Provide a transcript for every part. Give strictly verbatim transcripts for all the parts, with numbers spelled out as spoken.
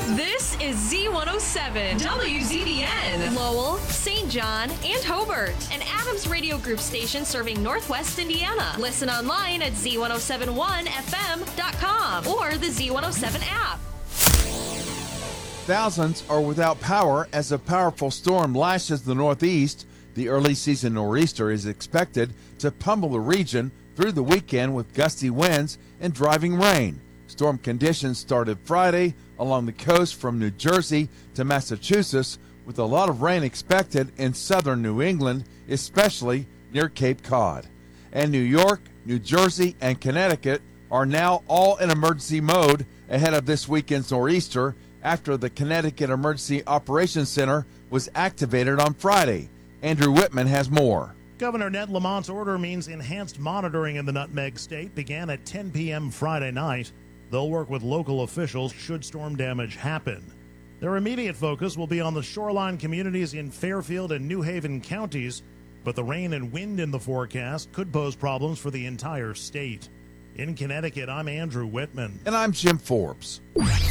This is Z one oh seven, W Z B N, Lowell, Saint John, and Hobart, an Adams Radio Group station serving Northwest Indiana. Listen online at Z one oh seven one F M dot com or the Z one oh seven app. Thousands are without power as a powerful storm lashes the Northeast. The early season nor'easter is expected to pummel the region through the weekend with gusty winds and driving rain. Storm conditions started Friday along the coast from New Jersey to Massachusetts, with a lot of rain expected in southern New England, especially near Cape Cod. And New York, New Jersey, and Connecticut are now all in emergency mode ahead of this weekend's nor'easter after the Connecticut Emergency Operations Center was activated on Friday. Andrew Whitman has more. Governor Ned Lamont's order means enhanced monitoring in the Nutmeg State began at ten p.m. Friday night. They'll work with local officials should storm damage happen. Their immediate focus will be on the shoreline communities in Fairfield and New Haven counties, but the rain and wind in the forecast could pose problems for the entire state. In Connecticut, I'm Andrew Whitman. And I'm Jim Forbes.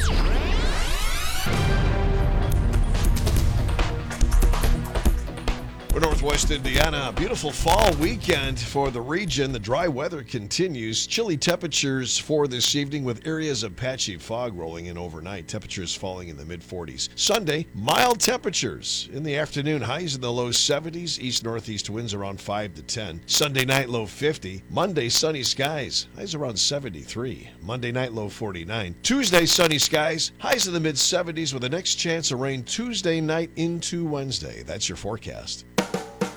Northwest Indiana, beautiful fall weekend for the region. The dry weather continues. Chilly temperatures for this evening with areas of patchy fog rolling in overnight. Temperatures falling in the mid forties. Sunday, mild temperatures in the afternoon. Highs in the low seventies. East-northeast winds around five to ten. Sunday night, low fifty. Monday, sunny skies. Highs around seventy-three. Monday night, low forty-nine. Tuesday, sunny skies. Highs in the mid seventies with the next chance of rain Tuesday night into Wednesday. That's your forecast.